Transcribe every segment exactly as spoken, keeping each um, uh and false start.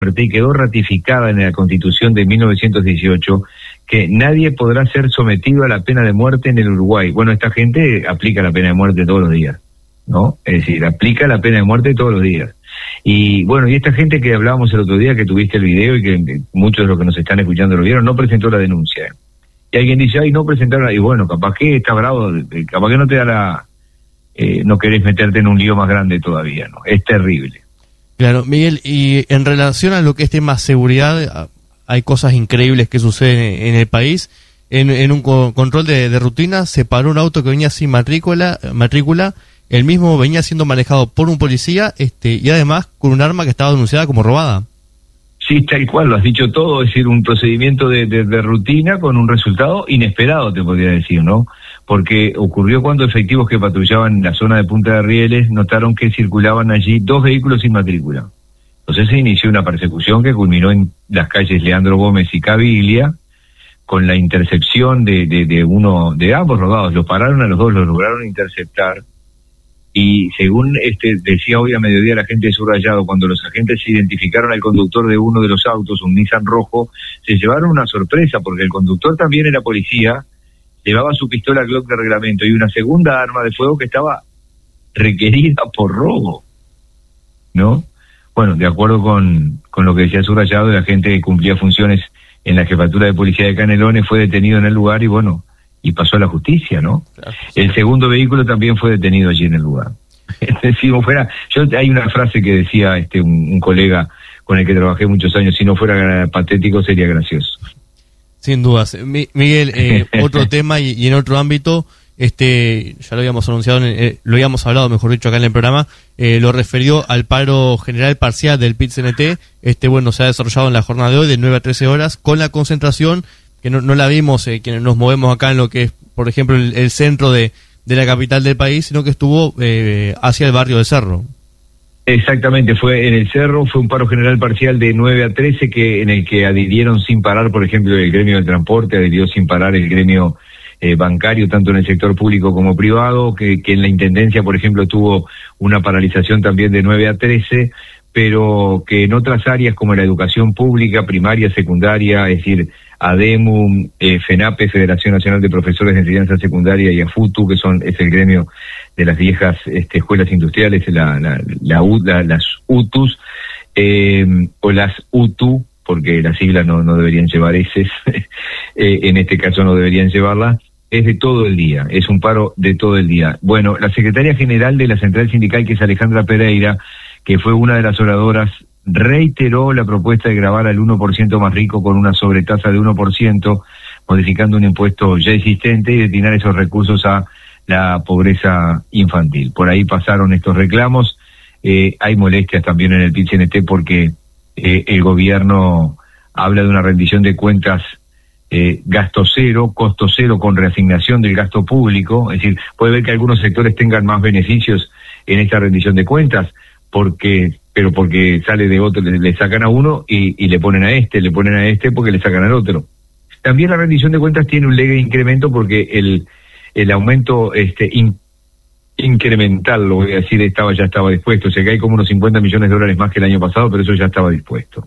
y quedó ratificada en la Constitución de mil novecientos dieciocho que nadie podrá ser sometido a la pena de muerte en el Uruguay. Bueno, esta gente aplica la pena de muerte todos los días, ¿no? Es decir, aplica la pena de muerte todos los días. Y bueno, y esta gente que hablábamos el otro día, que tuviste el video y que muchos de los que nos están escuchando lo vieron, no presentó la denuncia. Y alguien dice, ay, no presentaron, y bueno, capaz que está bravo, capaz que no te da la... Eh, no querés meterte en un lío más grande todavía, ¿no? Es terrible. Claro, Miguel, y en relación a lo que es tema seguridad, hay cosas increíbles que suceden en el país. En, en un co- control de, de rutina se paró un auto que venía sin matrícula, matrícula, el mismo venía siendo manejado por un policía, este, y además con un arma que estaba denunciada como robada. Sí, tal cual, lo has dicho todo, es decir, un procedimiento de, de, de rutina con un resultado inesperado, te podría decir, ¿no? Porque ocurrió cuando efectivos que patrullaban en la zona de Punta de Rieles notaron que circulaban allí dos vehículos sin matrícula. Entonces se inició una persecución que culminó en las calles Leandro Gómez y Caviglia, con la intercepción de, de, de uno, de ambos rodados. Los pararon a los dos, los lograron interceptar. Y según este decía hoy a mediodía la gente de Subrayado, cuando los agentes identificaron al conductor de uno de los autos, un Nissan rojo, se llevaron una sorpresa, porque el conductor también era policía, llevaba su pistola Glock de reglamento y una segunda arma de fuego que estaba requerida por robo, ¿no? Bueno, de acuerdo con, con lo que decía Subrayado, la gente que cumplía funciones en la jefatura de policía de Canelones fue detenido en el lugar y bueno, y pasó a la justicia, ¿no? Claro, sí. El segundo vehículo también fue detenido allí en el lugar. Si no fuera, yo hay una frase que decía este un, un colega con el que trabajé muchos años, si no fuera patético sería gracioso. Sin dudas. Mi, Miguel, eh, otro tema y, y en otro ámbito, este, ya lo habíamos anunciado, eh, lo habíamos hablado, mejor dicho, acá en el programa, eh, lo referió al paro general parcial del P I T C N T, este, bueno, se ha desarrollado en la jornada de hoy de nueve a trece horas, con la concentración que no, no la vimos eh, quienes nos movemos acá en lo que es, por ejemplo, el, el centro de, de la capital del país, sino que estuvo eh, hacia el barrio de Cerro. Exactamente, fue en el Cerro, fue un paro general parcial de nueve a trece, que en el que adhirieron sin parar, por ejemplo, el gremio del transporte, adhirió sin parar el gremio eh, bancario, tanto en el sector público como privado, que, que en la Intendencia, por ejemplo, tuvo una paralización también de nueve a trece, pero que en otras áreas como la educación pública, primaria, secundaria, es decir, ADEMU, eh, FENAPE, Federación Nacional de Profesores de Enseñanza Secundaria, y AFUTU, que son es el gremio de las viejas este, escuelas industriales, la, la, la, la, las UTUs, eh, o las UTU, porque las siglas no, no deberían llevar eses, eh, en este caso no deberían llevarla, es de todo el día, es un paro de todo el día. Bueno, la secretaria general de la Central Sindical, que es Alejandra Pereira, que fue una de las oradoras, reiteró la propuesta de gravar al uno por ciento más rico con una sobretasa de uno por ciento, modificando un impuesto ya existente y destinar esos recursos a la pobreza infantil. Por ahí pasaron estos reclamos. Eh, hay molestias también en el P I T C N T porque eh, el gobierno habla de una rendición de cuentas eh, gasto cero, costo cero con reasignación del gasto público. Es decir, puede ver que algunos sectores tengan más beneficios en esta rendición de cuentas, porque pero porque sale de otro, le, le sacan a uno y, y le ponen a este, le ponen a este porque le sacan al otro. También la rendición de cuentas tiene un leve incremento porque el el aumento este in, incremental, lo voy a decir, estaba ya estaba dispuesto, o sea que hay como unos cincuenta millones de dólares más que el año pasado, pero eso ya estaba dispuesto.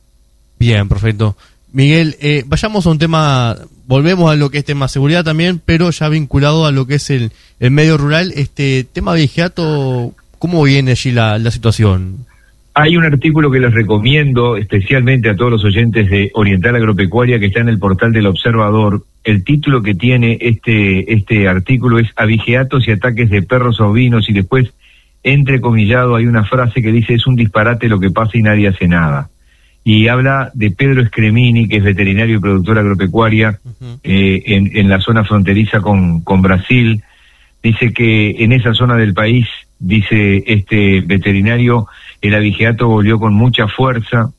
Bien, perfecto. Miguel, eh, vayamos a un tema, volvemos a lo que es tema seguridad también, pero ya vinculado a lo que es el, el medio rural, este tema vigiato, ¿cómo viene allí la, la situación? Hay un artículo que les recomiendo especialmente a todos los oyentes de Oriental Agropecuaria, que está en el portal del Observador. El título que tiene este este artículo es Abigeatos y ataques de perros ovinos, y después, entrecomillado, hay una frase que dice: es un disparate lo que pasa y nadie hace nada. Y habla de Pedro Scremini, que es veterinario y productor agropecuaria uh-huh. eh, en, en la zona fronteriza con, con Brasil. Dice que en esa zona del país, dice este veterinario, el abigeato volvió con mucha fuerza.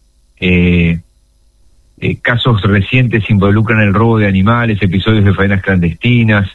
Eh, eh, casos recientes involucran el robo de animales, episodios de faenas clandestinas,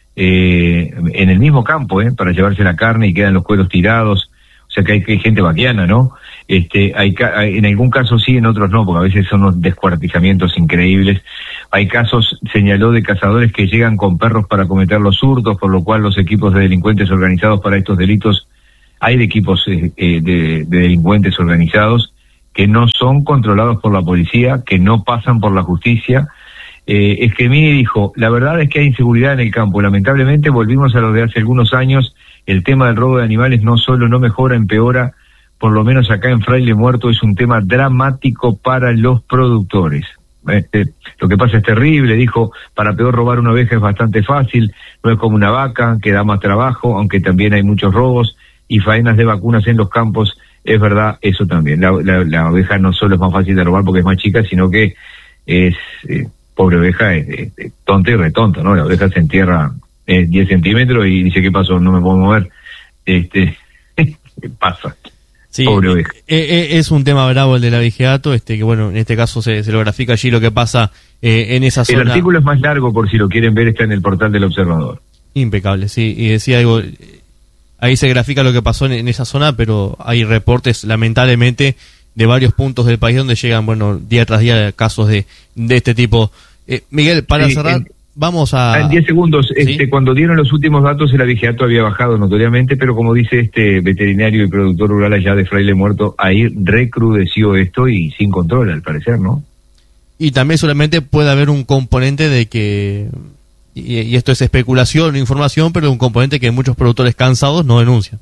eh, en el mismo campo, eh, para llevarse la carne y quedan los cueros tirados. O sea que hay, que hay gente vaquiana, ¿no? Este, hay, hay, en algún caso sí, en otros no, porque a veces son unos descuartizamientos increíbles. Hay casos, señaló, de cazadores que llegan con perros para cometer los hurtos, por lo cual los equipos de delincuentes organizados para estos delitos, hay de equipos eh, eh, de, de delincuentes organizados que no son controlados por la policía, que no pasan por la justicia. Eh, Esquemini dijo, la verdad es que hay inseguridad en el campo, lamentablemente volvimos a lo de hace algunos años, el tema del robo de animales no solo no mejora, empeora, por lo menos acá en Fraile Muerto es un tema dramático para los productores. Este, lo que pasa es terrible, dijo, para peor robar una oveja es bastante fácil, no es como una vaca, que da más trabajo, aunque también hay muchos robos y faenas de vacunas en los campos, es verdad, eso también, la, la, la oveja no solo es más fácil de robar porque es más chica, sino que es, eh, pobre oveja, es, es, es tonta y retonta, ¿no? La oveja se entierra eh, diez centímetros y dice, ¿qué pasó? No me puedo mover, este, ¿qué pasa? Sí, eh, eh, es un tema bravo el del abigeato, este que bueno, en este caso se, se lo grafica allí lo que pasa eh, en esa zona. El artículo es más largo, por si lo quieren ver, está en el portal del Observador. Impecable, sí, y decía algo, ahí se grafica lo que pasó en, en esa zona, pero hay reportes, lamentablemente, de varios puntos del país donde llegan, bueno, día tras día casos de, de este tipo. Eh, Miguel, para sí, cerrar... En... Vamos a... En diez segundos, ¿sí? este, cuando dieron los últimos datos el abigeato había bajado notoriamente, pero como dice este veterinario y productor rural allá de Fraile Muerto, ahí recrudeció esto y sin control al parecer, ¿no? Y también solamente puede haber un componente de que, y, y esto es especulación, información, pero un componente que muchos productores cansados no denuncian.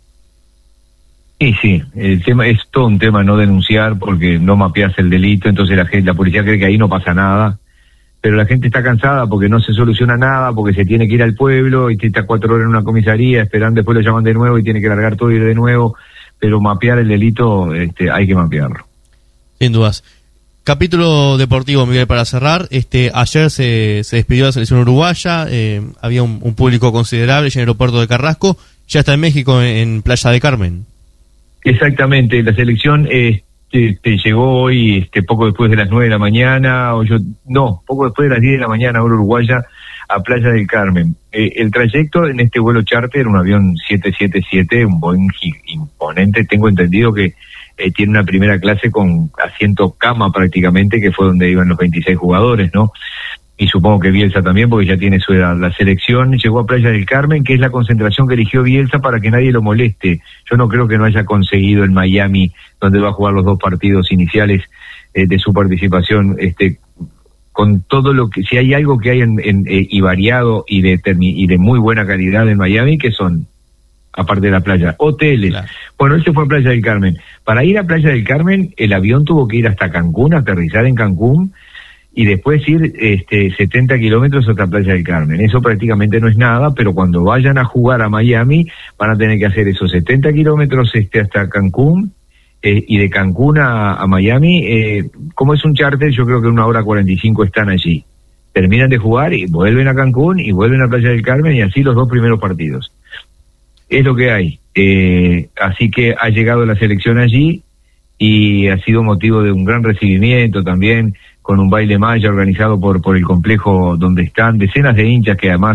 Y sí, el tema es todo un tema no denunciar porque no mapeas el delito, entonces la gente, la policía cree que ahí no pasa nada. Pero la gente está cansada porque no se soluciona nada, porque se tiene que ir al pueblo y está cuatro horas en una comisaría esperando, después lo llaman de nuevo y tiene que largar todo y ir de nuevo, pero mapear el delito este, hay que mapearlo. Sin dudas. Capítulo deportivo, Miguel, para cerrar. Este, ayer se, se despidió la selección uruguaya, eh, había un, un público considerable en el aeropuerto de Carrasco, ya está en México, en, en Playa del Carmen. Exactamente, la selección... Eh, Te, te llegó hoy este, poco después de las nueve de la mañana, o yo no, poco después de las diez de la mañana, hora uruguaya, a Playa del Carmen. Eh, el trayecto en este vuelo charter, un avión siete siete siete, un Boeing imponente, tengo entendido que eh, tiene una primera clase con asiento cama prácticamente, que fue donde iban los veintiséis jugadores, ¿no? Y supongo que Bielsa también, porque ya tiene su edad. La selección llegó a Playa del Carmen, que es la concentración que eligió Bielsa para que nadie lo moleste. Yo no creo que no haya conseguido en Miami, donde va a jugar los dos partidos iniciales eh, de su participación, este, con todo lo que, si hay algo que hay en, en eh, y variado y de, termi, y de muy buena calidad en Miami, que son, aparte de la playa, hoteles. Claro. Bueno, él se fue a Playa del Carmen. Para ir a Playa del Carmen, el avión tuvo que ir hasta Cancún, aterrizar en Cancún, y después ir este, setenta kilómetros hasta Playa del Carmen. Eso prácticamente no es nada, pero cuando vayan a jugar a Miami van a tener que hacer esos setenta kilómetros este, hasta Cancún, eh, y de Cancún a, a Miami, eh, como es un charter, yo creo que en una hora cuarenta y cinco están allí. Terminan de jugar y vuelven a Cancún y vuelven a Playa del Carmen y así los dos primeros partidos. Es lo que hay. Eh, así que ha llegado la selección allí y ha sido motivo de un gran recibimiento también, con un baile maya organizado por por el complejo donde están decenas de hinchas que además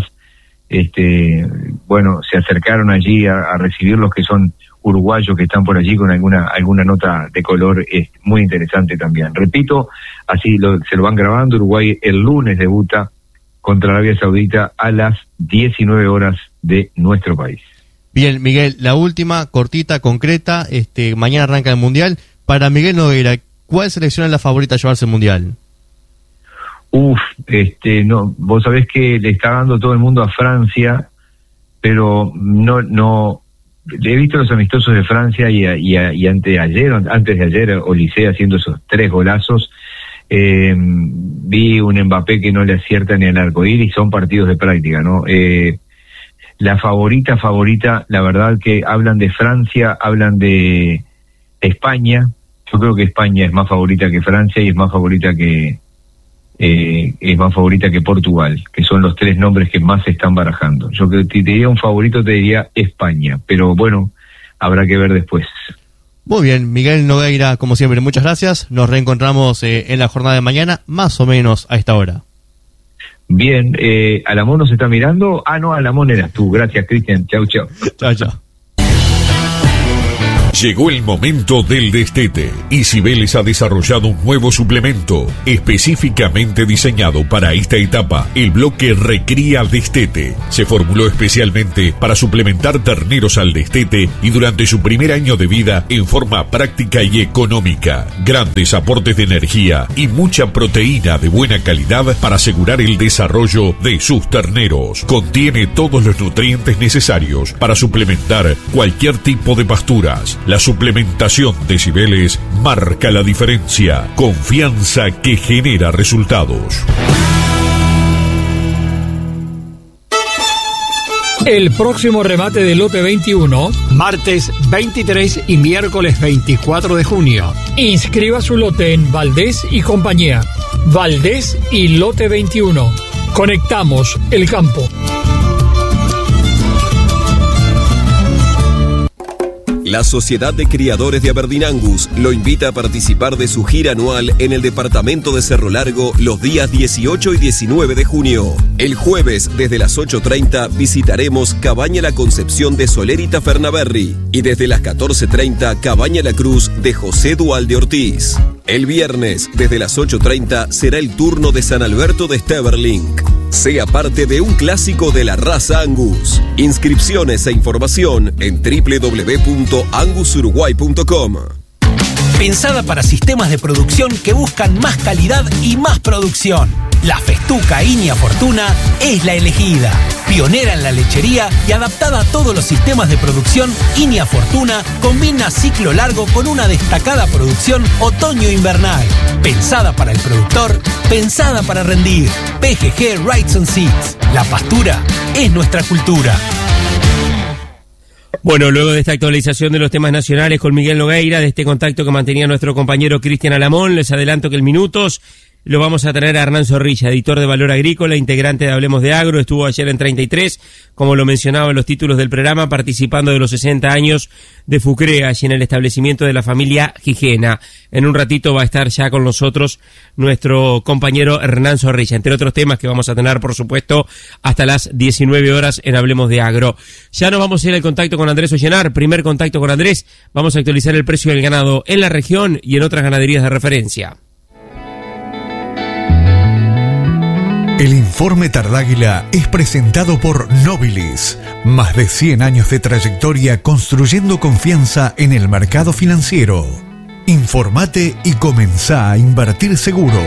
este bueno se acercaron allí a, a recibir los que son uruguayos que están por allí con alguna alguna nota de color eh, muy interesante también. Repito, así lo, se lo van grabando. Uruguay el lunes debuta contra Arabia Saudita a las diecinueve horas de nuestro país. Bien, Miguel, la última, cortita, concreta, este mañana arranca el Mundial. Para Miguel Nogueira, ¿cuál selección es la favorita a llevarse el Mundial? Uf, este, no, vos sabés que le está dando todo el mundo a Francia, pero no, no, he visto los amistosos de Francia y, y, y antes de ayer, antes de ayer, Olise haciendo esos tres golazos, eh, vi un Mbappé que no le acierta ni al arcoíris, son partidos de práctica, ¿no? Eh, la favorita, favorita, la verdad que hablan de Francia, hablan de España. Yo creo que España es más favorita que Francia y es más favorita que eh, es más favorita que Portugal, que son los tres nombres que más se están barajando. Yo creo que si te diría un favorito te diría España, pero bueno, habrá que ver después. Muy bien, Miguel Nogueira, como siempre, muchas gracias. Nos reencontramos eh, en la jornada de mañana, más o menos a esta hora. Bien, eh, Alamón nos está mirando. Ah, no, Alamón eras tú. Gracias, Cristian. Chau, chau. Chau, chau. Llegó el momento del destete y Cibeles ha desarrollado un nuevo suplemento específicamente diseñado para esta etapa, el bloque Recría Destete. Se formuló especialmente para suplementar terneros al destete y durante su primer año de vida en forma práctica y económica. Grandes aportes de energía y mucha proteína de buena calidad para asegurar el desarrollo de sus terneros. Contiene todos los nutrientes necesarios para suplementar cualquier tipo de pasturas. La suplementación de Cibeles marca la diferencia. Confianza que genera resultados. El próximo remate del lote veintiuno, martes veintitrés y miércoles veinticuatro de junio. Inscriba su lote en Valdés y Compañía. Valdés y lote veintiuno. Conectamos el campo. La Sociedad de Criadores de Aberdeen Angus lo invita a participar de su gira anual en el departamento de Cerro Largo los días dieciocho y diecinueve de junio. El jueves, desde las ocho treinta, visitaremos Cabaña La Concepción de Solérita Fernaberry y desde las catorce treinta, Cabaña La Cruz de José Dualde Ortiz. El viernes, desde las ocho treinta, será el turno de San Alberto de Steverling. Sea parte de un clásico de la raza Angus. Inscripciones e información en doble u doble u doble u punto angus uruguay punto com. Pensada para sistemas de producción que buscan más calidad y más producción. La Festuca Inia Fortuna es la elegida. Pionera en la lechería y adaptada a todos los sistemas de producción, Inia Fortuna combina ciclo largo con una destacada producción otoño-invernal. Pensada para el productor, pensada para rendir. P G G Rights and Seeds. La pastura es nuestra cultura. Bueno, luego de esta actualización de los temas nacionales con Miguel Nogueira, de este contacto que mantenía nuestro compañero Cristian Alamón, les adelanto que en minutos lo vamos a tener a Hernán Zorrilla, editor de Valor Agrícola, integrante de Hablemos de Agro, estuvo ayer en treinta y tres, como lo mencionaba en los títulos del programa, participando de los sesenta años de Fucrea, allí en el establecimiento de la familia Gijena. En un ratito va a estar ya con nosotros nuestro compañero Hernán Zorrilla, entre otros temas que vamos a tener, por supuesto, hasta las diecinueve horas en Hablemos de Agro. Ya nos vamos a ir al contacto con Andrés Ollenar, primer contacto con Andrés, vamos a actualizar el precio del ganado en la región y en otras ganaderías de referencia. El informe Tardáguila es presentado por Nobilis. Más de cien años de trayectoria construyendo confianza en el mercado financiero. Informate y comenzá a invertir seguro.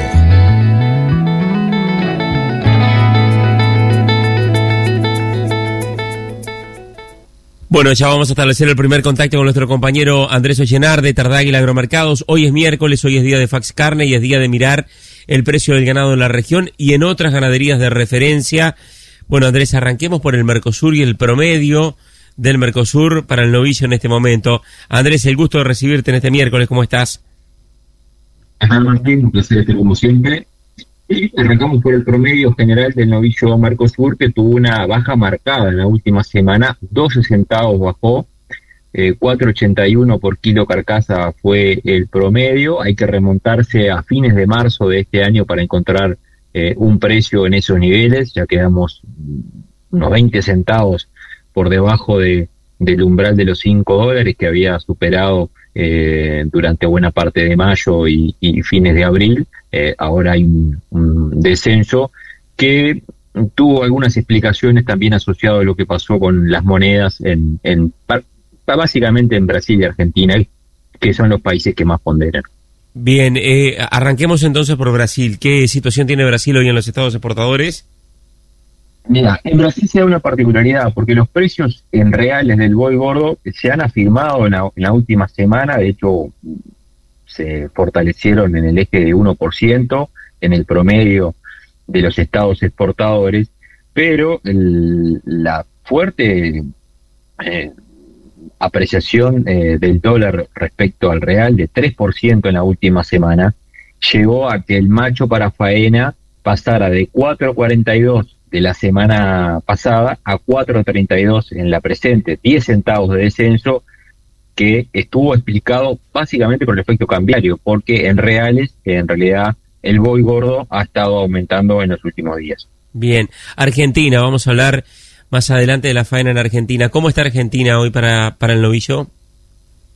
Bueno, ya vamos a establecer el primer contacto con nuestro compañero Andrés Ollenar de Tardáguila Agromercados. Hoy es miércoles, hoy es día de Fax Carne y es día de mirar el precio del ganado en la región y en otras ganaderías de referencia. Bueno, Andrés, arranquemos por el Mercosur y el promedio del Mercosur para el novillo en este momento. Andrés, el gusto de recibirte en este miércoles, ¿cómo estás? Ajá, Martín, un placer estar como siempre. Y arrancamos por el promedio general del novillo Mercosur, que tuvo una baja marcada en la última semana, doce centavos bajó, eh, cuatro ochenta y uno por kilo carcasa fue el promedio. Hay que remontarse a fines de marzo de este año para encontrar eh, un precio en esos niveles. Ya quedamos unos veinte centavos por debajo de, del umbral de los cinco dólares que había superado eh, durante buena parte de mayo y, y fines de abril. Eh, ahora hay un, un descenso que tuvo algunas explicaciones también asociado a lo que pasó con las monedas en, en básicamente en Brasil y Argentina, que son los países que más ponderan. Bien, eh, arranquemos entonces por Brasil. ¿Qué situación tiene Brasil hoy en los estados exportadores? Mira, en Brasil se da una particularidad, porque los precios en reales del buey gordo se han afirmado en la, en la última semana. De hecho, se fortalecieron en el eje de uno por ciento en el promedio de los estados exportadores, pero el, la fuerte eh, apreciación eh, del dólar respecto al real de tres por ciento en la última semana llevó a que el macho para faena pasara de cuatro cuarenta y dos de la semana pasada a cuatro treinta y dos en la presente, diez centavos de descenso, que estuvo explicado básicamente por el efecto cambiario, porque en reales, en realidad, el buey gordo ha estado aumentando en los últimos días. Bien, Argentina, vamos a hablar más adelante de la faena en Argentina. ¿Cómo está Argentina hoy para, para el novillo?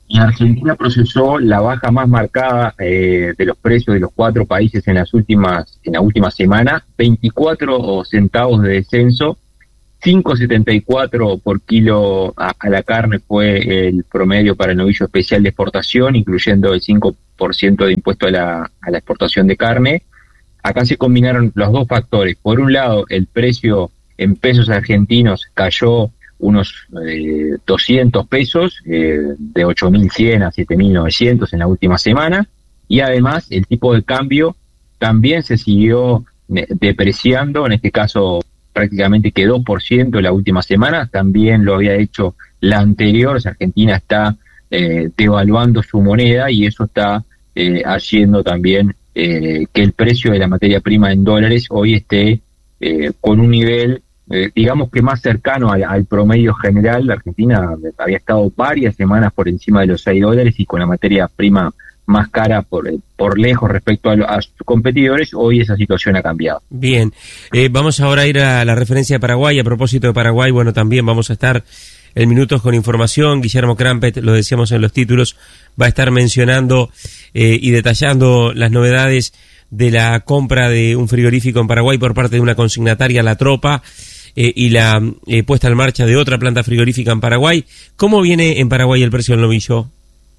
Y Argentina procesó la baja más marcada eh, de los precios de los cuatro países en las últimas, en la última semana, veinticuatro centavos de descenso, cinco coma setenta y cuatro por kilo a, a la carne fue el promedio para el novillo especial de exportación, incluyendo el cinco por ciento de impuesto a la, a la exportación de carne. Acá se combinaron los dos factores. Por un lado, el precio en pesos argentinos cayó unos eh, doscientos pesos, eh, de ocho mil cien a siete mil novecientos en la última semana, y además el tipo de cambio también se siguió eh, depreciando, en este caso prácticamente quedó por ciento la última semana, también lo había hecho la anterior. Argentina está eh, devaluando su moneda y eso está eh, haciendo también eh, que el precio de la materia prima en dólares hoy esté eh, con un nivel Eh, digamos que más cercano al, al promedio general. La Argentina había estado varias semanas por encima de los seis dólares y con la materia prima más cara por, por lejos respecto a, a sus competidores. Hoy esa situación ha cambiado. Bien, eh, vamos ahora a ir a la referencia de Paraguay. A propósito de Paraguay, bueno, también vamos a estar en Minutos con información. Guillermo Crampet, lo decíamos en los títulos, va a estar mencionando eh, y detallando las novedades de la compra de un frigorífico en Paraguay por parte de una consignataria, La Tropa, eh, y la eh, puesta en marcha de otra planta frigorífica en Paraguay. ¿Cómo viene en Paraguay el precio del novillo?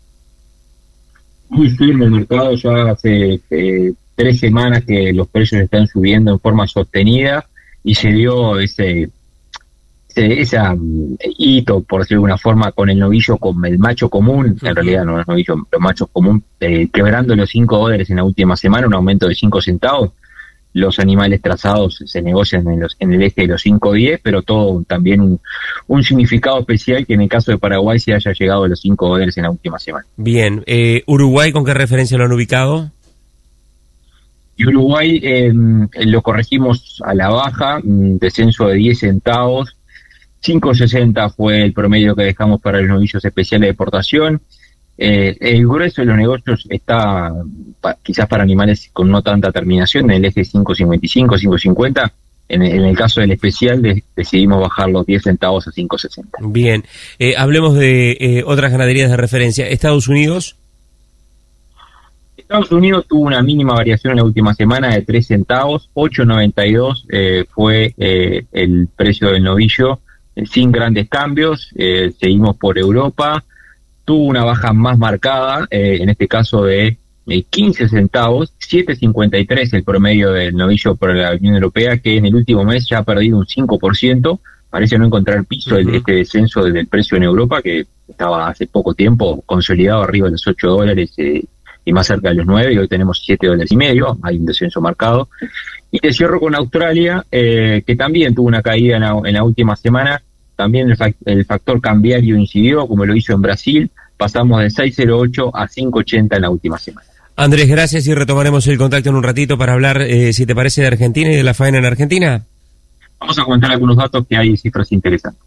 Muy firme el mercado, ya hace eh, tres semanas que los precios están subiendo en forma sostenida y se dio ese ese, ese um, hito, por decirlo de alguna forma, con el novillo, con el macho común, en realidad no es novillo, los machos común, eh, quebrando los cinco dólares en la última semana, un aumento de cinco centavos. Los animales trazados se negocian en, los, en el eje de los cinco diez, pero todo también un, un significado especial que en el caso de Paraguay se haya llegado a los cinco dólares en la última semana. Bien, eh, ¿Uruguay con qué referencia lo han ubicado? Y Uruguay eh, lo corregimos a la baja, un descenso de diez centavos, cinco sesenta fue el promedio que dejamos para los novillos especiales de exportación. Eh, el grueso de los negocios está pa, quizás para animales con no tanta terminación en el eje cinco cincuenta y cinco, cinco cincuenta. En, en el caso del especial de, decidimos bajar los diez centavos a cinco sesenta. Bien, eh, hablemos de eh, otras ganaderías de referencia. ¿Estados Unidos? Estados Unidos tuvo una mínima variación en la última semana de tres centavos, ocho noventa y dos eh, fue eh, el precio del novillo, eh, sin grandes cambios. Eh, seguimos por Europa. Tuvo una baja más marcada, eh, en este caso de eh, quince centavos, siete cincuenta y tres el promedio del novillo por la Unión Europea, que en el último mes ya ha perdido un cinco por ciento. Parece no encontrar piso uh-huh. el, este descenso del precio en Europa, que estaba hace poco tiempo consolidado arriba de los ocho dólares eh, y más cerca de los nueve, y hoy tenemos siete dólares y medio, hay un descenso marcado. Y te cierro con Australia, eh, que también tuvo una caída en la, en la última semana. También el, fact, el factor cambiario incidió, como lo hizo en Brasil. Pasamos de seis cero ocho a cinco ochenta en la última semana. Andrés, gracias, y retomaremos el contacto en un ratito para hablar, eh, si te parece, de Argentina y de la faena en Argentina. Vamos a comentar algunos datos que hay cifras interesantes.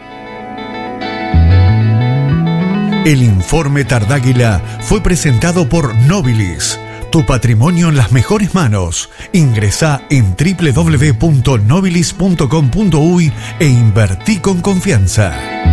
El informe Tardáguila fue presentado por Nobilis. Tu patrimonio en las mejores manos. Ingresá en doble u doble u doble u punto nobilis punto com punto uy e invertí con confianza.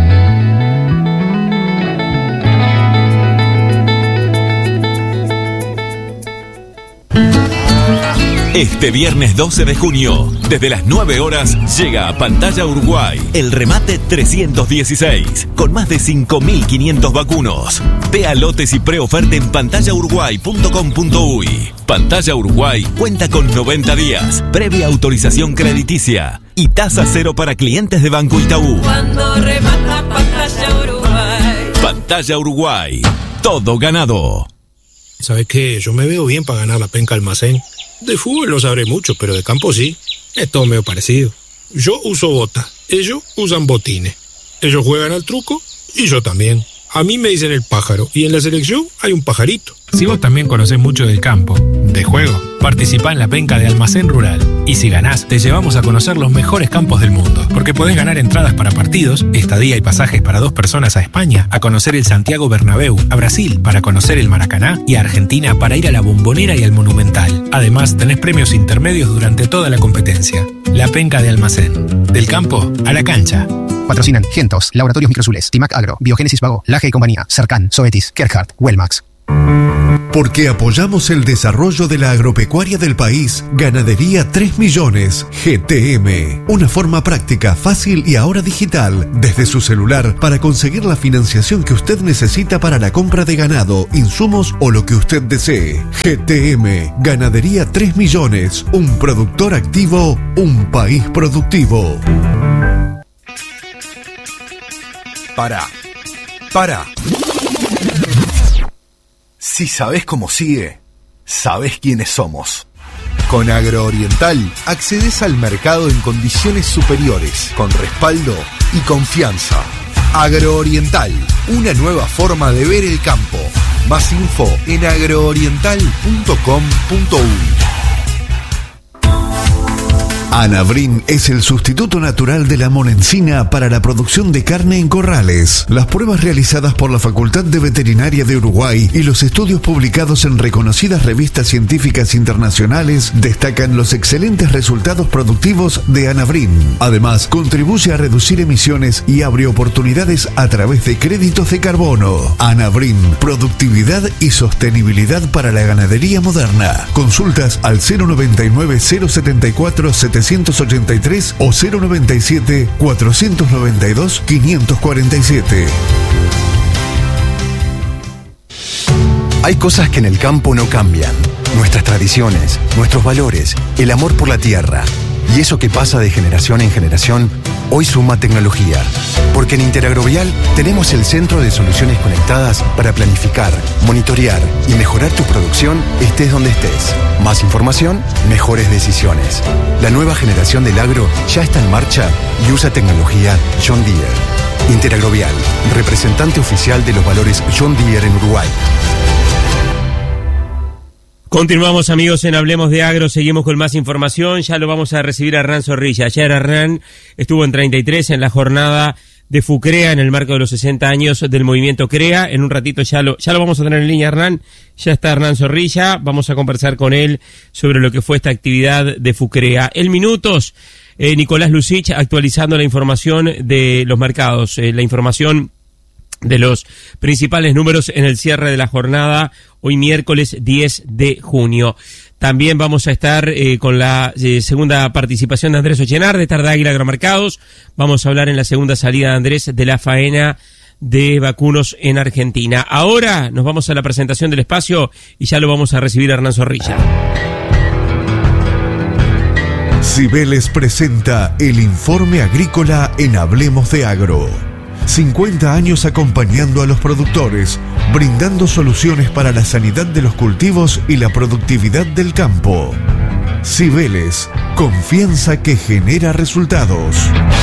Este viernes doce de junio, desde las nueve horas, llega a Pantalla Uruguay el remate trescientos dieciséis, con más de cinco mil quinientos vacunos. Vea lotes y preoferta en pantalla uruguay punto com punto uy. Pantalla Uruguay cuenta con noventa días, previa autorización crediticia y tasa cero para clientes de Banco Itaú. Cuando remata Pantalla Uruguay. Pantalla Uruguay, todo ganado. ¿Sabes qué? Yo me veo bien para ganar la penca almacén. De fútbol no sabré mucho, pero de campo sí. Es todo medio parecido. Yo uso bota, ellos usan botines. Ellos juegan al truco y yo también. A mí me dicen el pájaro y en la selección hay un pajarito. Si vos también conocés mucho del campo, de juego, participá en la penca de Almacén Rural. Y si ganás, te llevamos a conocer los mejores campos del mundo. Porque podés ganar entradas para partidos, estadía y pasajes para dos personas a España, a conocer el Santiago Bernabéu, a Brasil para conocer el Maracaná y a Argentina para ir a la Bombonera y al Monumental. Además, tenés premios intermedios durante toda la competencia. La penca de almacén. Del campo a la cancha. Patrocinan Gentos, Laboratorios Microzules, Timac Agro, Biogénesis Vago, Laje y Compañía, Cercan, Zoetis, Kerhard, Wellmax. Porque apoyamos el desarrollo de la agropecuaria del país, Ganadería tres millones, G T M. Una forma práctica, fácil y ahora digital, desde su celular, para conseguir la financiación que usted necesita para la compra de ganado, insumos o lo que usted desee. G T M, Ganadería tres millones, un productor activo, un país productivo. Para, para. Si sabés cómo sigue, sabés quiénes somos. Con Agrooriental accedes al mercado en condiciones superiores, con respaldo y confianza. Agrooriental, una nueva forma de ver el campo. Más info en agrooriental punto com punto uy. Anabrin es el sustituto natural de la monencina para la producción de carne en corrales. Las pruebas realizadas por la Facultad de Veterinaria de Uruguay y los estudios publicados en reconocidas revistas científicas internacionales destacan los excelentes resultados productivos de Anabrin. Además, contribuye a reducir emisiones y abre oportunidades a través de créditos de carbono. Anabrin, productividad y sostenibilidad para la ganadería moderna. Consultas al cero noventa y nueve, cero setenta y cuatro, setecientos ochenta y tres o cero noventa y siete, cuatrocientos noventa y dos, quinientos cuarenta y siete. Hay cosas que en el campo no cambian. Nuestras tradiciones, nuestros valores, el amor por la tierra. Y eso que pasa de generación en generación, hoy suma tecnología. Porque en Interagrovial tenemos el centro de soluciones conectadas para planificar, monitorear y mejorar tu producción estés donde estés. Más información, mejores decisiones. La nueva generación del agro ya está en marcha y usa tecnología John Deere. Interagrovial, representante oficial de los valores John Deere en Uruguay. Continuamos, amigos, en Hablemos de Agro, seguimos con más información, ya lo vamos a recibir a Hernán Zorrilla. Ayer Hernán estuvo en treinta y tres en la jornada de FUCREA en el marco de los sesenta años del movimiento CREA. En un ratito ya lo, ya lo vamos a tener en línea, Hernán. Ya está Hernán Zorrilla, vamos a conversar con él sobre lo que fue esta actividad de FUCREA. En minutos, eh, Nicolás Lucich actualizando la información de los mercados, eh, la información de los principales números en el cierre de la jornada, hoy miércoles diez de junio. También vamos a estar eh, con la eh, segunda participación de Andrés Ochenar de Tarde Águila Agromercados. Vamos a hablar en la segunda salida de Andrés de la faena de vacunos en Argentina. Ahora nos vamos a la presentación del espacio y ya lo vamos a recibir a Hernán Zorrilla. Cibeles presenta el informe agrícola en Hablemos de Agro. cincuenta años acompañando a los productores, brindando soluciones para la sanidad de los cultivos y la productividad del campo. Cibeles, confianza que genera resultados.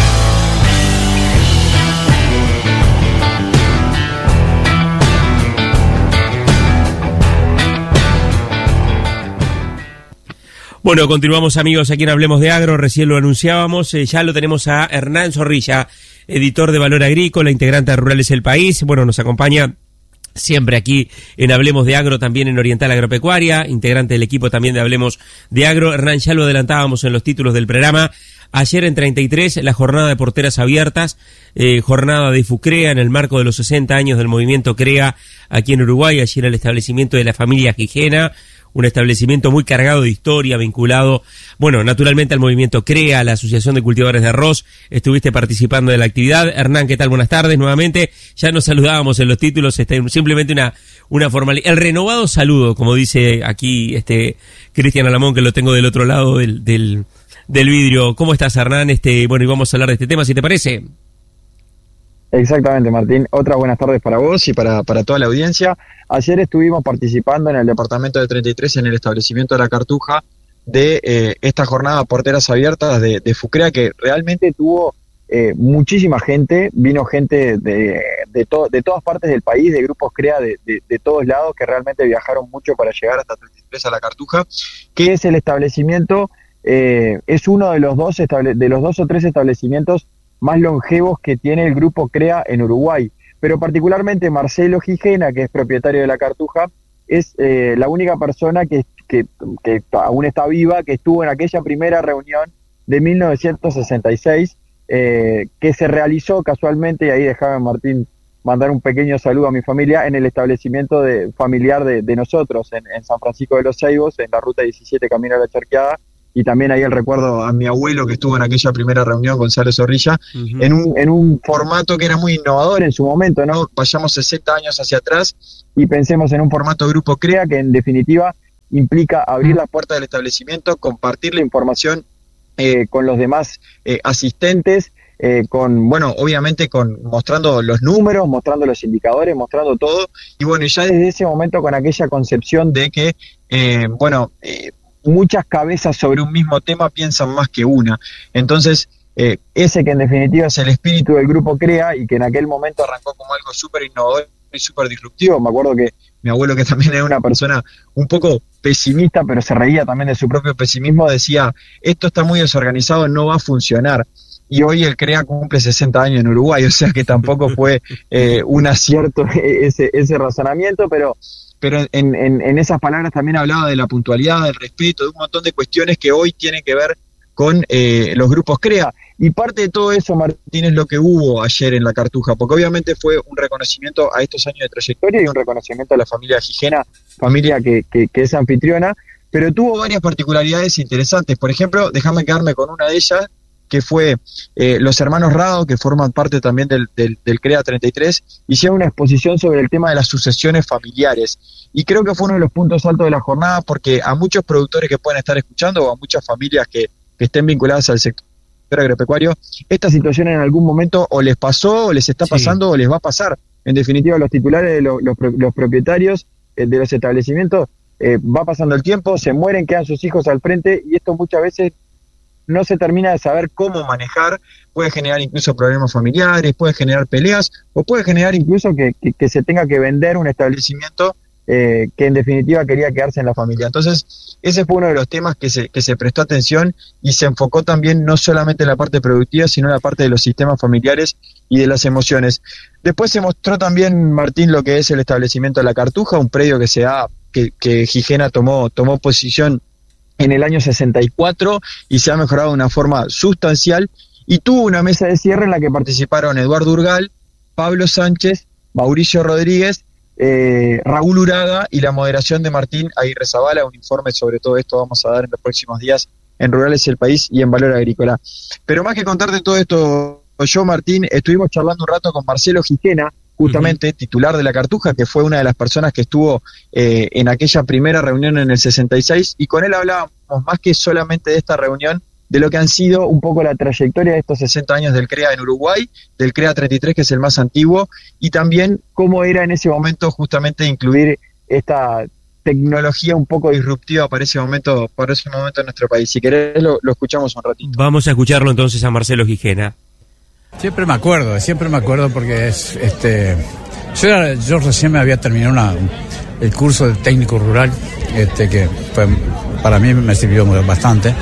Bueno, continuamos, amigos, aquí en Hablemos de Agro, recién lo anunciábamos, eh, ya lo tenemos a Hernán Zorrilla, editor de Valor Agrícola, integrante de Rurales El País. Bueno, nos acompaña siempre aquí en Hablemos de Agro, también en Oriental Agropecuaria, integrante del equipo también de Hablemos de Agro. Hernán, ya lo adelantábamos en los títulos del programa. Ayer en treinta y tres, la jornada de porteras abiertas, eh, jornada de FUCREA en el marco de los sesenta años del movimiento CREA aquí en Uruguay, allí en el establecimiento de la familia Gijena. Un establecimiento muy cargado de historia, vinculado, bueno, naturalmente al movimiento CREA, a la Asociación de Cultivadores de Arroz. Estuviste participando de la actividad. Hernán, ¿qué tal? Buenas tardes nuevamente. Ya nos saludábamos en los títulos, este, simplemente una, una formalidad. El renovado saludo, como dice aquí este Cristian Alamón, que lo tengo del otro lado del, del, del vidrio. ¿Cómo estás, Hernán? Este, bueno, y vamos a hablar de este tema, si te parece. Exactamente, Martín. Otras buenas tardes para vos y para, para toda la audiencia. Ayer estuvimos participando en el departamento de treinta y tres, en el establecimiento de La Cartuja, de eh, esta jornada Porteras Abiertas de, de FUCREA, que realmente tuvo eh, muchísima gente. Vino gente de, de, to, de todas partes del país, de grupos CREA de, de, de todos lados, que realmente viajaron mucho para llegar hasta treinta y tres a La Cartuja, que es el establecimiento, eh, es uno de los dos estable, de los dos o tres establecimientos más longevos que tiene el grupo CREA en Uruguay, pero particularmente Marcelo Gijena, que es propietario de La Cartuja, es eh, la única persona que, que, que aún está viva, que estuvo en aquella primera reunión de mil novecientos sesenta y seis, eh, que se realizó casualmente, y ahí déjame, Martín, mandar un pequeño saludo a mi familia, en el establecimiento de, familiar de, de nosotros, en, en San Francisco de los Ceibos, en la ruta diecisiete, camino a la Charqueada, y también ahí el recuerdo a mi abuelo que estuvo en aquella primera reunión, Gonzalo Zorrilla, uh-huh. en un, en un formato que era muy innovador en su momento, ¿no? Vayamos sesenta años hacia atrás y pensemos en un formato Grupo CREA que en definitiva implica abrir las puertas del establecimiento, compartir la información eh, con los demás eh, asistentes, eh, con, bueno, obviamente con mostrando los números, mostrando los indicadores, mostrando todo, y bueno, ya desde ese momento con aquella concepción de que, eh, bueno, eh, muchas cabezas sobre un mismo tema piensan más que una. Entonces, eh, ese que en definitiva es el espíritu del Grupo CREA y que en aquel momento arrancó como algo súper innovador y súper disruptivo. Me acuerdo que mi abuelo, que también era una persona un poco pesimista, pero se reía también de su propio pesimismo, decía, esto está muy desorganizado, no va a funcionar. Y hoy el CREA cumple sesenta años en Uruguay, o sea que tampoco fue eh, un acierto ese, ese razonamiento, pero... pero en, en, en esas palabras también hablaba de la puntualidad, del respeto, de un montón de cuestiones que hoy tienen que ver con eh, los grupos CREA. Y parte de todo eso, Martín, es lo que hubo ayer en la Cartuja, porque obviamente fue un reconocimiento a estos años de trayectoria y un reconocimiento a la familia Gijena, familia que, que, que es anfitriona, pero tuvo varias particularidades interesantes. Por ejemplo, déjame quedarme con una de ellas, que fue eh, los hermanos Rado, que forman parte también del, del, del CREA treinta y tres, hicieron una exposición sobre el tema de las sucesiones familiares. Y creo que fue uno de los puntos altos de la jornada, porque a muchos productores que pueden estar escuchando, o a muchas familias que, que estén vinculadas al sector agropecuario, esta situación en algún momento o les pasó, o les está pasando, sí. o les va a pasar. En definitiva, los titulares de lo, los, los propietarios eh, de los establecimientos, eh, va pasando el tiempo, se mueren, quedan sus hijos al frente, y esto muchas veces no se termina de saber cómo manejar, puede generar incluso problemas familiares, puede generar peleas, o puede generar incluso que, que, que se tenga que vender un establecimiento eh, que en definitiva quería quedarse en la familia. Entonces, ese fue uno de los temas que se, que se prestó atención y se enfocó también no solamente en la parte productiva, sino en la parte de los sistemas familiares y de las emociones. Después se mostró también, Martín, lo que es el establecimiento de La Cartuja, un predio que se ha, que, que Gijena tomó, tomó posición en el año sesenta y cuatro y se ha mejorado de una forma sustancial, y tuvo una mesa de cierre en la que participaron Eduardo Urgal, Pablo Sánchez, Mauricio Rodríguez, eh, Raúl Uraga y la moderación de Martín Aguirre Zavala. Un informe sobre todo esto vamos a dar en los próximos días en Rurales El País y en Valor Agrícola. Pero más que contarte todo esto, yo, Martín, estuvimos charlando un rato con Marcelo Gijena, justamente uh-huh. titular de La Cartuja, que fue una de las personas que estuvo eh, en aquella primera reunión en el sesenta y seis, y con él hablábamos más que solamente de esta reunión, de lo que han sido un poco la trayectoria de estos sesenta años del CREA en Uruguay, del CREA treinta y tres, que es el más antiguo, y también cómo era en ese momento justamente incluir esta tecnología un poco disruptiva para ese momento, para ese momento en nuestro país. Si querés lo, lo escuchamos un ratito. Vamos a escucharlo entonces a Marcelo Gijena. Siempre me acuerdo, siempre me acuerdo porque es, este, yo, era, yo recién me había terminado una, el curso de técnico rural, este, que fue, para mí me sirvió bastante,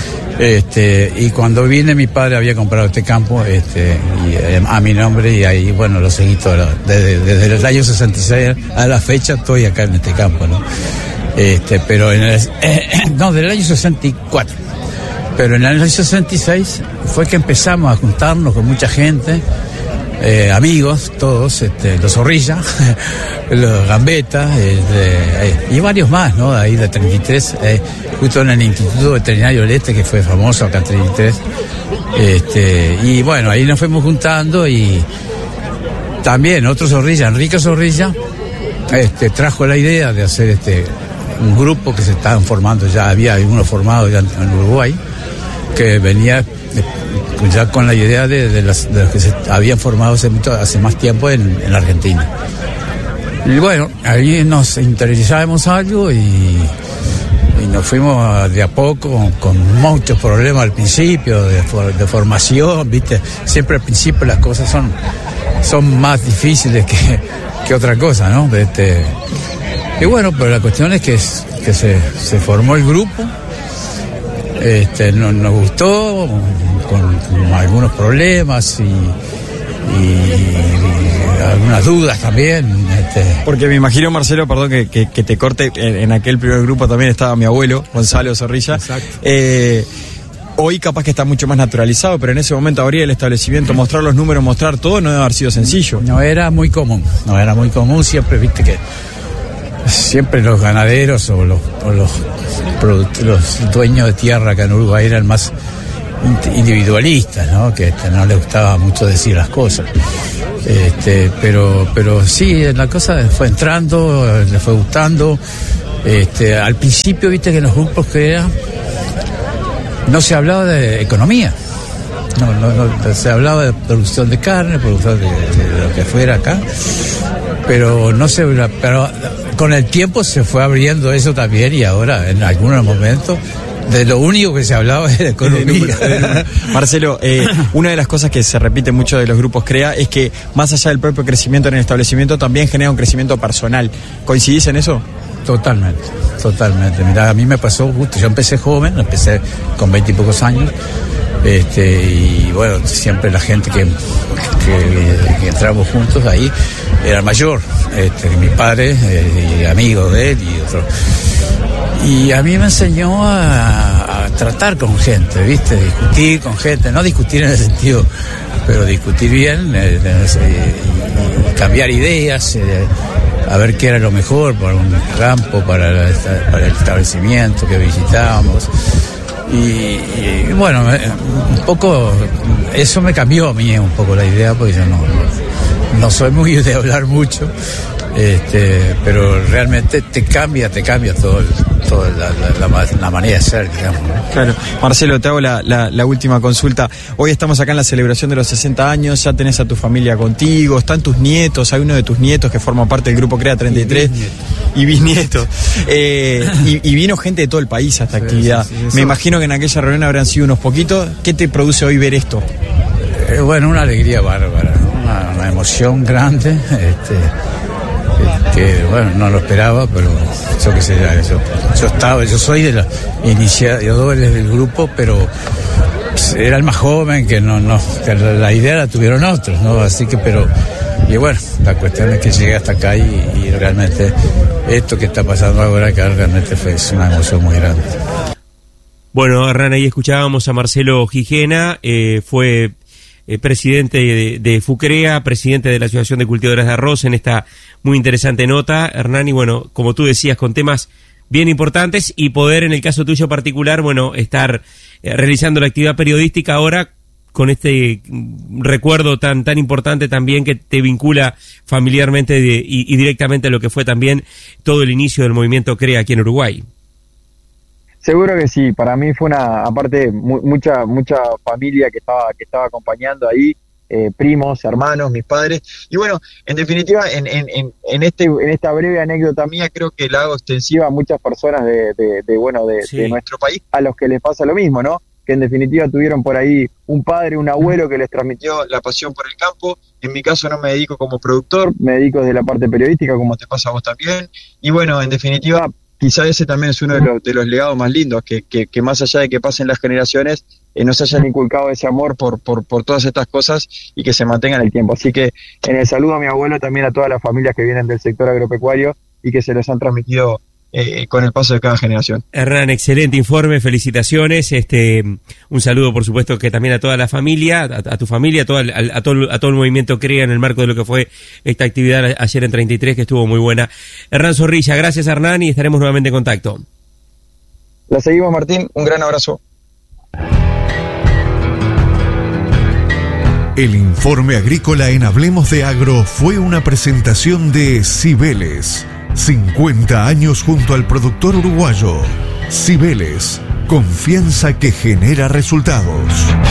este, y cuando vine mi padre había comprado este campo, este, y, eh, a mi nombre, y ahí, bueno, lo seguí todo, desde, desde el año sesenta y seis a la fecha estoy acá en este campo, ¿no? Este, pero en el, eh, no, del año sesenta y cuatro. Pero en el año sesenta y seis fue que empezamos a juntarnos con mucha gente, eh, amigos, todos, este, los Zorrilla, los Gambetta, este, eh, y varios más, ¿no? Ahí de treinta y tres, eh, justo en el Instituto Veterinario del Este, que fue famoso acá en treinta y tres. Este, y bueno, ahí nos fuimos juntando, y también otro Zorrilla, Enrique Zorrilla, este, trajo la idea de hacer este un grupo que se estaban formando, ya había uno formado ya en Uruguay, que venía ya con la idea de, de, las, de los que se habían formado hace, mucho, hace más tiempo en, en la Argentina. Y bueno, ahí nos interesábamos algo y, y nos fuimos de a poco con, con muchos problemas al principio, de, de formación, ¿viste? Siempre al principio las cosas son, son más difíciles que, que otra cosa, ¿no? Este, y bueno, pero la cuestión es que, que se, se formó el grupo. Este, nos, nos gustó, con, con algunos problemas y, y, y algunas dudas también. Este. Porque me imagino, Marcelo, perdón que, que, que te corte, en, en aquel primer grupo también estaba mi abuelo, Gonzalo Zorrilla. Exacto. Eh, Hoy capaz que está mucho más naturalizado, pero en ese momento abrir el establecimiento, mostrar los números, mostrar todo, no debe haber sido sencillo. No era muy común, no era muy común, siempre viste que siempre los ganaderos o los, o los, los dueños de tierra acá en Uruguay eran más individualistas, ¿no? Que este, no les gustaba mucho decir las cosas. Este, pero, pero sí, la cosa fue entrando, le fue gustando. Este, al principio, viste que en los grupos que era, no se hablaba de economía. No, no, no, se hablaba de producción de carne, producción de, de lo que fuera acá, pero no se, pero con el tiempo se fue abriendo eso también y ahora en algunos momentos de lo único que se hablaba es de economía. Marcelo, eh, una de las cosas que se repite mucho de los grupos CREA es que más allá del propio crecimiento en el establecimiento también genera un crecimiento personal. ¿Coincidís en eso? Totalmente, totalmente. Mirá, a mí me pasó justo, yo empecé joven, empecé con veinte y pocos años, este, y bueno, siempre la gente que, que, que entramos juntos ahí era mayor, este, mi padre eh, y amigos de él y otros. Y a mí me enseñó a, a tratar con gente, ¿viste? Discutir con gente, no discutir en el sentido, pero discutir bien, eh, eh, y cambiar ideas, eh, a ver qué era lo mejor para un campo, para, la, para el establecimiento que visitábamos. Y, y bueno, un poco, eso me cambió a mí un poco la idea, porque yo no, no, no soy muy de hablar mucho. Este, pero realmente te cambia, te cambia todo, el, todo la, la, la, la manera de ser, digamos, ¿no? Claro. Marcelo, te hago la, la, la última consulta. Hoy estamos acá en la celebración de los sesenta años, ya tenés a tu familia contigo, están tus nietos, hay uno de tus nietos que forma parte del grupo CREA treinta y tres y bisnieto. Eh, y, y vino gente de todo el país a esta sí, actividad. Sí, sí, Me imagino que en aquella reunión habrán sido unos poquitos. ¿Qué te produce hoy ver esto? Eh, bueno, una alegría bárbara, una, una emoción grande, este... que bueno, no lo esperaba, pero yo qué sé, yo, yo estaba, yo soy de la iniciador del grupo, pero era el más joven, que no, no, que la, la idea la tuvieron otros, ¿no? Así que, pero, y bueno, la cuestión es que llegué hasta acá y, y realmente esto que está pasando ahora, que realmente fue es una emoción muy grande. Bueno, Hernán, ahí escuchábamos a Marcelo Gijena, eh, fue Eh, presidente de, de FUCREA, presidente de la Asociación de Cultivadores de Arroz, en esta muy interesante nota, Hernán, y bueno, como tú decías, con temas bien importantes y poder, en el caso tuyo particular, bueno, estar eh, realizando la actividad periodística ahora con este recuerdo tan tan importante también que te vincula familiarmente de, y, y directamente a lo que fue también todo el inicio del movimiento CREA aquí en Uruguay. Seguro que sí, para mí fue una, aparte, mu mucha mucha familia que estaba que estaba acompañando ahí, eh, primos, hermanos, mis padres, y bueno, en definitiva, en, en, en este en esta breve anécdota mía, creo que la hago extensiva a muchas personas de, de, de bueno de, sí. de nuestro país, a los que les pasa lo mismo, ¿no? Que en definitiva tuvieron por ahí un padre, un abuelo que les transmitió la pasión por el campo. En mi caso no me dedico como productor, me dedico desde la parte periodística, como te pasa a vos también, y bueno, en definitiva, quizá ese también es uno de los, de los legados más lindos, que, que, que más allá de que pasen las generaciones, eh, nos hayan inculcado ese amor por, por, por todas estas cosas y que se mantengan en el tiempo. Así que en el saludo a mi abuelo, también a todas las familias que vienen del sector agropecuario y que se los han transmitido eh, con el paso de cada generación. Hernán, excelente informe, felicitaciones, este, un saludo por supuesto que también a toda la familia, a, a tu familia, a todo, el, a, todo, a todo el movimiento CREA en el marco de lo que fue esta actividad ayer en treinta y tres, que estuvo muy buena. Hernán Zorrilla, gracias Hernán, y estaremos nuevamente en contacto. La seguimos, Martín, un gran abrazo. El informe agrícola en Hablemos de Agro fue una presentación de Cibeles. cincuenta años junto al productor uruguayo. Cibeles, confianza que genera resultados.